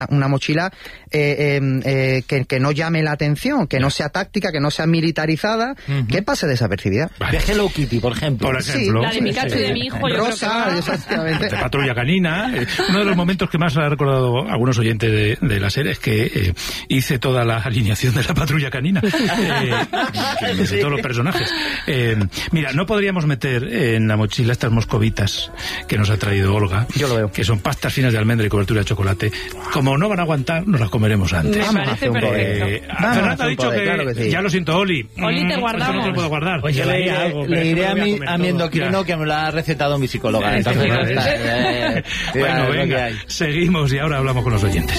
una mochila que no llame la atención, que no sea táctica, que no sea militarizada, que pase desapercibida. De Hello Kitty, por ejemplo. Sí, la de Pikachu de mi hijo, yo Rosa, creo que exactamente. De Patrulla Canina. Uno de los momentos que más ha recordado algunos oyentes de la serie es que hice toda la alineación de la Patrulla Canina. De todos los personajes. Mira, no podríamos meter en la mochila estas moscovitas que nos ha traído Olga. Yo lo veo. Que son pastas finas de almendra y cobertura de chocolate. Como no van a aguantar, nos las comeremos antes. Me parece perfecto. Fernando ha dicho que, claro que sí. ya lo siento, Oli. Oli, te guardamos. Esto no te lo puedo guardar. Pues yo le diré a mi endocrino que me lo ha recetado mi psicóloga. Entonces, Bueno, venga, seguimos y ahora hablamos con los oyentes.